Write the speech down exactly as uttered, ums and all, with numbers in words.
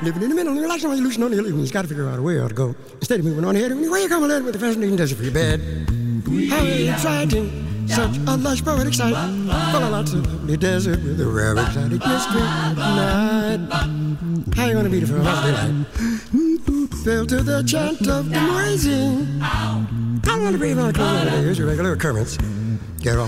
living in the middle, like somebody losing on the hill, you got to figure out a way how to go. Instead of moving on ahead, where you come a little with the fascinating desert for your bed. How exciting, such a lush poetic sight, full of lots of lovely desert with a rare exotic mystery night. How you gonna beat it for a hot daylight? Fell to the chant of the noisy. I'm gonna breathe on the clothes over there. Here's your regular occurrence.